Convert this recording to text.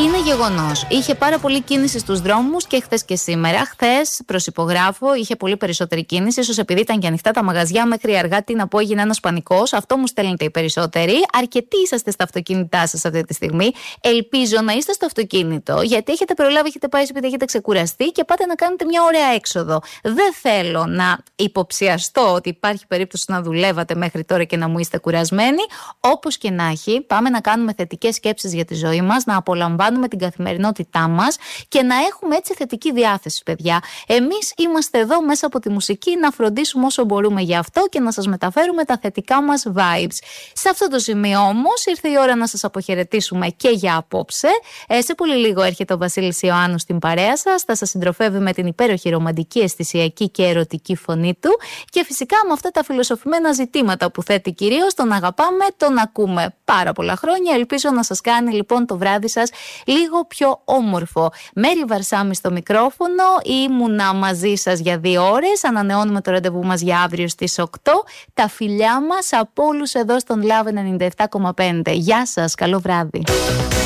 Είναι γεγονός. Είχε πάρα πολύ κίνηση στους δρόμους και χθες και σήμερα. Χθες, προσυπογράφω, είχε πολύ περισσότερη κίνηση. Ίσως επειδή ήταν και ανοιχτά τα μαγαζιά μέχρι αργά, τι να πω, έγινε ένας πανικός. Αυτό μου στέλνετε οι περισσότεροι. Αρκετοί είσαστε στα αυτοκίνητά σας αυτή τη στιγμή. Ελπίζω να είστε στο αυτοκίνητο, γιατί έχετε προλάβει, έχετε πάει σπίτι, έχετε ξεκουραστεί και πάτε να κάνετε μια ωραία έξοδο. Δεν θέλω να υποψιαστώ ότι υπάρχει περίπτωση να δουλεύατε μέχρι τώρα και να μου είστε κουρασμένοι. Όπως και να έχει, πάμε να κάνουμε θετικές σκέψεις για τη ζωή μας, να απολαμβάνουμε την καθημερινότητά μας και να έχουμε έτσι θετική διάθεση, παιδιά. Εμείς είμαστε εδώ μέσα από τη μουσική να φροντίσουμε όσο μπορούμε για αυτό και να σας μεταφέρουμε τα θετικά μας vibes. Σε αυτό το σημείο όμως ήρθε η ώρα να σας αποχαιρετήσουμε και για απόψε. Σε πολύ λίγο έρχεται ο Βασίλης Ιωάννου στην παρέα σας. Θα σας συντροφεύει με την υπέροχη ρομαντική, αισθησιακή και ερωτική φωνή του και φυσικά με αυτά τα φιλοσοφημένα ζητήματα που θέτει κυρίως. Τον αγαπάμε, τον ακούμε πάρα πολλά χρόνια. Ελπίζω να σας κάνει λοιπόν το βράδυ σας λίγο πιο όμορφο. Μέρη Βαρσάμι στο μικρόφωνο, ήμουνα μαζί σας για 2 ώρες. Ανανεώνουμε το ραντεβού μας για αύριο στις 8. Τα φιλιά μας από όλους εδώ στον Love 97,5. Γεια σας, καλό βράδυ.